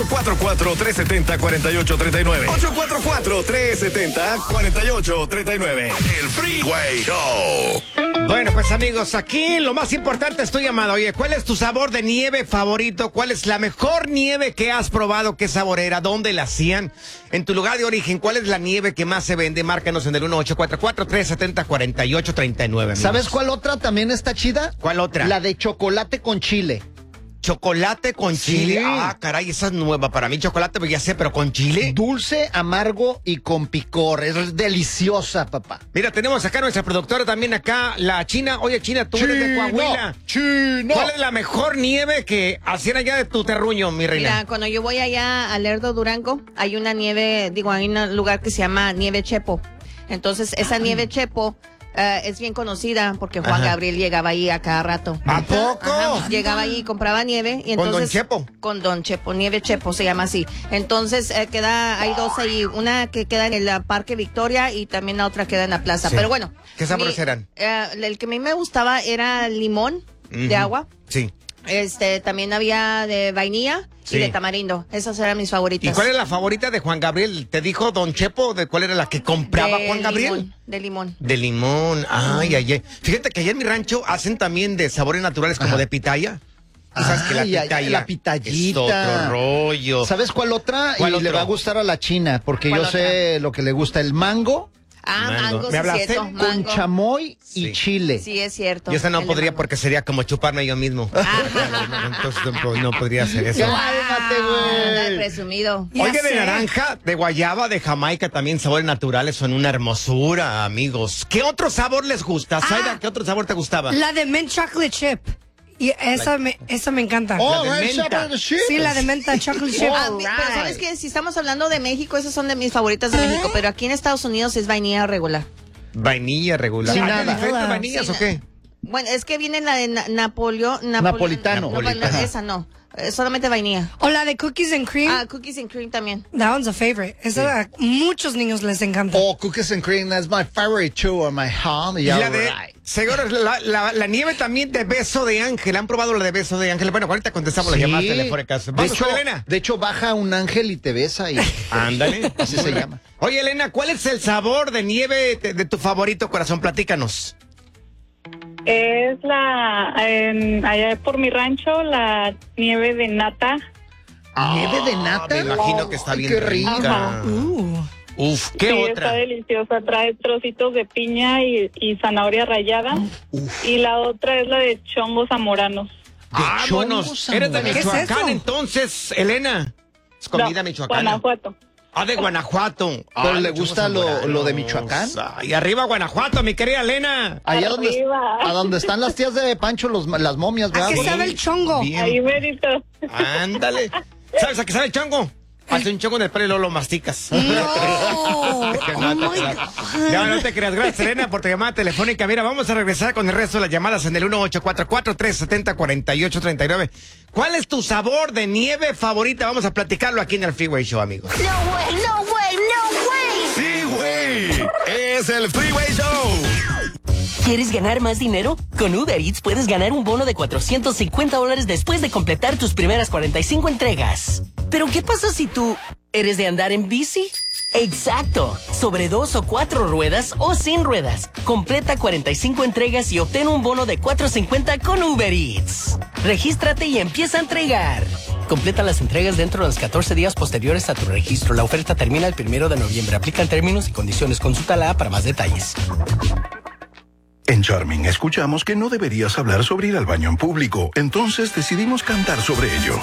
844-370-4839. 844-370-4839. El Freeway Show. Bueno, pues amigos, aquí lo más importante es tu llamada. Oye, ¿cuál es tu sabor de nieve favorito? ¿Cuál es la mejor nieve que has probado? ¿Qué sabor era? ¿Dónde la hacían? En tu lugar de origen, ¿cuál es la nieve que más se vende? Márcanos en el 1844-370-4839. ¿Sabes cuál otra también está chida? ¿Cuál otra? La de chocolate con chile. ¿Chocolate con chile? Ah, caray, esa es nueva. Para mí chocolate, pues ya sé, pero ¿con chile? Dulce, amargo y con picor. Es deliciosa, papá. Mira, tenemos acá nuestra productora también acá, la China. Oye, China, tú eres de Coahuila. ¡Chino! ¿Cuál es la mejor nieve que hacían allá de tu terruño, mi reina? Mira, cuando yo voy allá a Lerdo, Durango, hay una nieve, hay un lugar que se llama Nieve Chepo. Entonces, esa nieve Chepo es bien conocida porque Juan Gabriel llegaba ahí a cada rato. ¿A poco? Ajá, llegaba ahí y compraba nieve. Y entonces, ¿Con Don Chepo? Con Don Chepo, Nieve Chepo se llama así. Entonces, hay dos ahí, una que queda en el Parque Victoria y también la otra queda en la plaza. Sí. Pero bueno. ¿Qué sabores eran? El que a mí me gustaba era limón de agua. Sí. También había de vainilla y de tamarindo. Esas eran mis favoritas. ¿Y cuál es la favorita de Juan Gabriel? ¿Te dijo Don Chepo de cuál era la que compraba Juan Gabriel? De limón. De limón. Ay, ay, ay. Fíjate que allá en mi rancho hacen también de sabores naturales como de pitaya. Tú sabes que la pitaya, la pitallita. es otro rollo. ¿Sabes cuál otra? ¿Cuál y otro? le va a gustar a la China, porque yo sé lo que le gusta, el mango. Mango, ¿Me sí, hablaste? cierto. Con Mango. chamoy y Sí. chile. Sí, es cierto. Yo esa no El de podría mango. porque sería como chuparme yo mismo. Entonces no podría hacer eso. Cálmate, Anda, güey. presumido. Oye, de naranja, de guayaba, de Jamaica, también sabores naturales son una hermosura, amigos. ¿Qué otro sabor les gusta? Zaida, ¿qué otro sabor te gustaba? La de mint chocolate chip. Y esa me encanta. Oh, La de right, menta. chocolate chip. Sí, la de menta chocolate chip. Pero sabes que si estamos hablando de México, esas son de mis favoritas de México, pero aquí en Estados Unidos es vainilla regular. Vainilla regular. Sin ¿Hay nada. diferentes vainillas o qué? Bueno, es que viene la de Napolitano. Esa no, solamente vainilla. O la de cookies and cream. Cookies and cream también. That one's a favorite. Esa a muchos niños les encanta. Oh, cookies and cream, that's my favorite too, on my home. Y Yeah, la de, right. señores, la nieve también de beso de ángel. ¿Han probado la de beso de ángel? Bueno, ahorita contestamos las llamadas telefónicas. Vamos con Elena. De hecho, baja un ángel y te besa y Ándale. así se llama. Oye, Elena, ¿cuál es el sabor de nieve de tu favorito, corazón? Platícanos. Es allá por mi rancho, la nieve de nata. ¿Nieve de nata? Me imagino que está Ay, bien qué rica. Ajá. Uf, ¿qué Sí, otra? está deliciosa. Trae trocitos de piña y zanahoria rallada. Y la otra es la de chongos zamoranos. Vámonos. chongos Eres de zamoranos. ¿Qué es Michoacán, eso? entonces, Elena. Es comida No, michoacana. Guanajuato. Ah, de Guanajuato. ¿Pero le los gusta chongos zamoranos. lo de Michoacán? Y arriba Guanajuato, mi querida Elena. Allá Arriba. a donde están las tías de Pancho, las momias, ¿A ¿verdad? qué sabe el chongo? Bien. Ahí merito. Ándale. ¿Sabes a qué sabe el chongo? Hace un chongo en el pelo y luego lo masticas. No. Que Oh no te my creas. God. Ya, no te creas. Gracias, Elena, por tu llamada telefónica. Mira, vamos a regresar con el resto de las llamadas en el 1844-370-4839. ¿Cuál es tu sabor de nieve favorita? Vamos a platicarlo aquí en el Freeway Show, amigos. Sí, güey. Es el Freeway Show. ¿Quieres ganar más dinero? Con Uber Eats puedes ganar un bono de $450 después de completar tus primeras 45 entregas. ¿Pero qué pasa si tú eres de andar en bici? ¡Exacto! Sobre 2 o 4 ruedas o sin ruedas. Completa 45 entregas y obtén un bono de $450 con Uber Eats. Regístrate y empieza a entregar. Completa las entregas dentro de los 14 días posteriores a tu registro. La oferta termina el 1 de noviembre. Aplican términos y condiciones. Consulta la para más detalles. En Charming escuchamos que no deberías hablar sobre ir al baño en público, entonces decidimos cantar sobre ello.